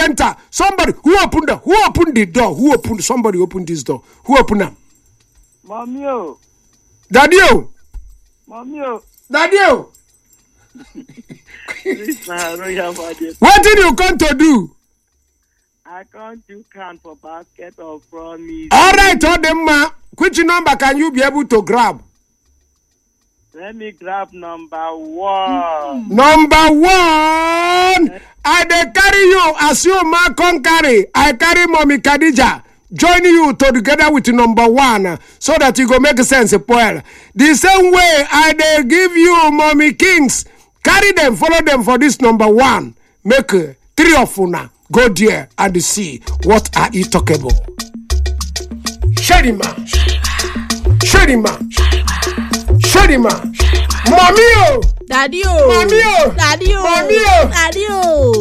enter. Somebody who opened the door? Somebody opened this door. Who opened them? Mommy, oh. Daddy, oh. Mommy, oh. Daddy, oh. What did you come to do? I can't do count for basket of promise. All right, all them ma. Which number can you be able to grab? Let me grab number 1. Number 1. I dey carry you as you ma come carry. I carry Mommy Khadija. Join you together with number 1 so that you go make sense, Paul. The same way I dey give you Mommy Kings. Carry them, follow them for this number 1. Make 3 of una go there and see what are you talking about. Shedima. Mommy, oh. Daddy, oh. Mommy, oh. Daddy, oh. Mommy, oh. Daddy, oh.